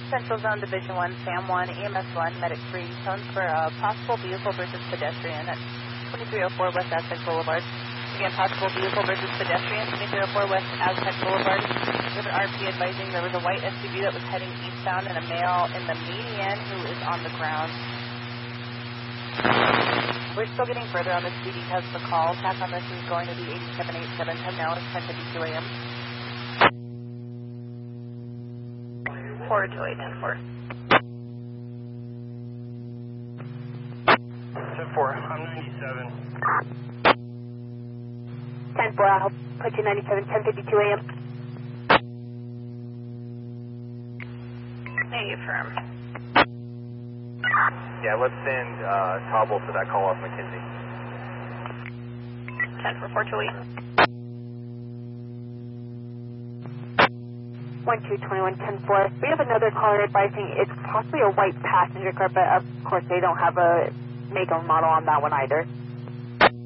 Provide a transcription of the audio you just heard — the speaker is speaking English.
Central Zone Division 1, SAM 1, EMS 1, Medic 3, tones for possible vehicle versus pedestrian at 2304 West Aztec Boulevard. Again, possible vehicle versus pedestrian, 2304 West Aztec Boulevard. With an RP advising there was a white SUV that was heading eastbound and a male in the median who is on the ground. We're still getting further on this. PD has the call. Tack on this is going to be 8787. Time now is 10:52 a.m. 428-10-4. 10-4, I'm 97. 10-4, I'll put you 97, 10:52 a.m. Affirm. Yeah, let's send Tobble to that call off McKenzie. 10-4-428. 1221, 10-4. We have another caller advising it's possibly a white passenger car, but of course they don't have a make or model on that one either.